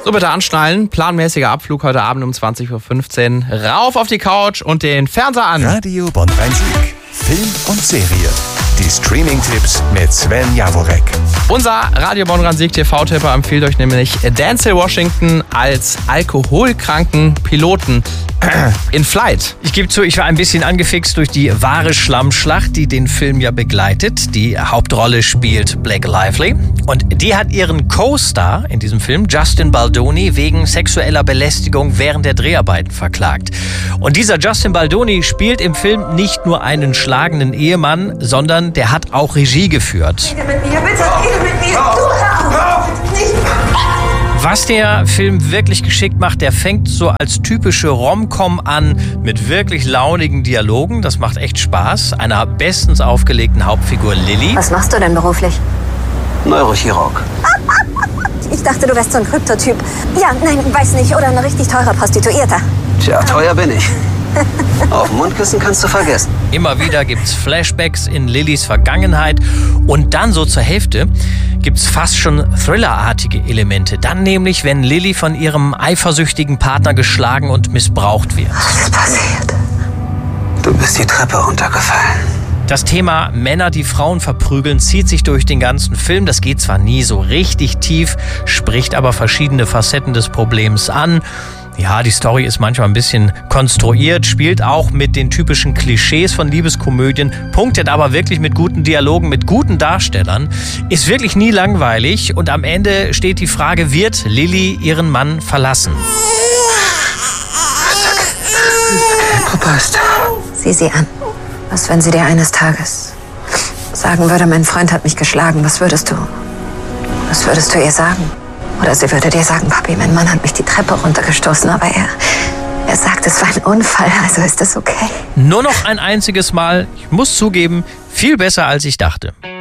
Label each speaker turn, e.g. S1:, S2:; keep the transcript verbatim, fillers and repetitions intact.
S1: So, bitte anschnallen. Planmäßiger Abflug heute Abend um zwanzig Uhr fünfzehn. Rauf auf die Couch und den Fernseher an.
S2: Radio Bonn-Rhein-Sieg. Film und Serie. Die Streaming-Tipps mit Sven Jaworek.
S1: Unser Radio Bonn-Rhein-Sieg T V-Tipper empfiehlt euch nämlich Denzel Washington als alkoholkranken Piloten in Flight.
S3: Ich gebe zu, ich war ein bisschen angefixt durch die wahre Schlammschlacht, die den Film ja begleitet. Die Hauptrolle spielt Blake Lively. Und die hat ihren Co-Star in diesem Film, Justin Baldoni, wegen sexueller Belästigung während der Dreharbeiten verklagt. Und dieser Justin Baldoni spielt im Film nicht nur einen schlagenden Ehemann, sondern der hat auch Regie geführt.
S4: Rede mit mir, bitte rede mit mir. Du hör auf. Nicht.
S3: Was der Film wirklich geschickt macht, der fängt so als typische Rom-Com an mit wirklich launigen Dialogen. Das macht echt Spaß. Einer bestens aufgelegten Hauptfigur Lily.
S5: Was machst du denn beruflich?
S6: Neurochirurg.
S5: Ich dachte, du wärst so ein Kryptotyp. Ja, nein, weiß nicht. Oder ein richtig teurer Prostituierter.
S6: Tja, teuer bin ich. Auf dem Mundkissen kannst du vergessen.
S3: Immer wieder gibt's Flashbacks in Lillys Vergangenheit und dann so zur Hälfte gibt's fast schon thrillerartige Elemente. Dann nämlich, wenn Lily von ihrem eifersüchtigen Partner geschlagen und missbraucht wird.
S5: Was ist passiert?
S6: Du bist die Treppe runtergefallen.
S3: Das Thema Männer, die Frauen verprügeln, zieht sich durch den ganzen Film. Das geht zwar nie so richtig tief, spricht aber verschiedene Facetten des Problems an. Ja, die Story ist manchmal ein bisschen konstruiert, spielt auch mit den typischen Klischees von Liebeskomödien, punktet aber wirklich mit guten Dialogen, mit guten Darstellern, ist wirklich nie langweilig und am Ende steht die Frage, wird Lily ihren Mann verlassen?
S6: Papa ist da.
S5: Sieh sie an. Was, wenn sie dir eines Tages sagen würde, mein Freund hat mich geschlagen, was würdest du? Was würdest du ihr sagen? Oder sie würde dir sagen, Papi, mein Mann hat mich die Treppe runtergestoßen, aber er, er sagt, es war ein Unfall, also ist das okay.
S3: Nur noch ein einziges Mal, ich muss zugeben, viel besser als ich dachte.